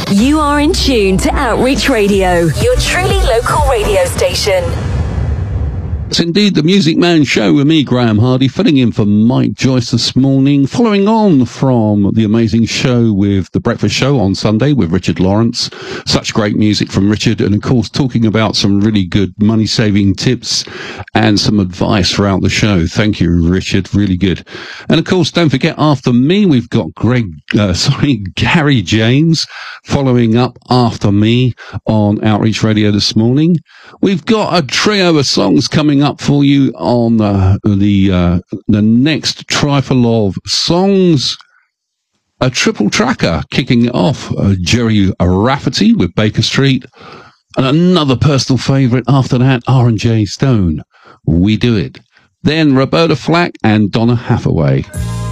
You are in tune to Outreach Radio, your truly local radio station. It's indeed the Music Man Show with me, Graham Hardy, filling in for Mike Joyce this morning, following on from the amazing show with The Breakfast Show on Sunday with Richard Lawrence. Such great music from Richard, and of course talking about some really good money-saving tips and some advice throughout the show. Thank you, Richard. Really good. And of course, don't forget, after me, we've got Gary James following up after me on Outreach Radio this morning. We've got a trio of songs coming up for you on the next trifle of songs. A triple tracker kicking it off. Jerry Rafferty with Baker Street. And another personal favourite after that, R&J Stone. We Do It. Then Roberta Flack and Donna Hathaway.